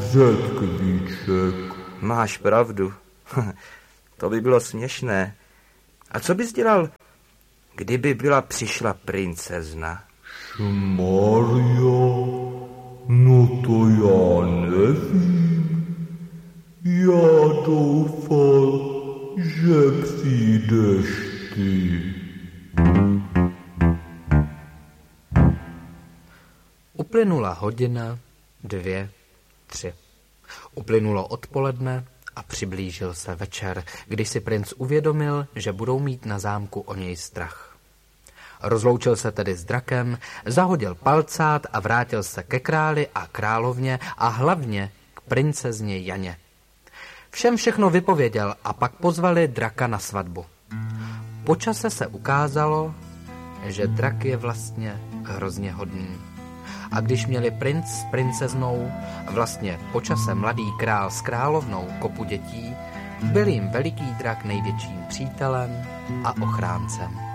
Řetkvíček. Máš pravdu. To by bylo směšné. A co bys dělal, kdyby přišla princezna? Šmarja, no to já nevím. Já doufal, že přijdeš ty. Uplynula hodina, 2, 3. Uplynulo odpoledne a přiblížil se večer, když si princ uvědomil, že budou mít na zámku o něj strach. Rozloučil se tedy s drakem, zahodil palcát a vrátil se ke králi a královně a hlavně k princezně Janě. Všem všechno vypověděl a pak pozvali draka na svatbu. Po čase se ukázalo, že drak je vlastně hrozně hodný. A když měli princ s princeznou, vlastně po čase mladý král s královnou kopu dětí, byl jim veliký drak největším přítelem a ochráncem.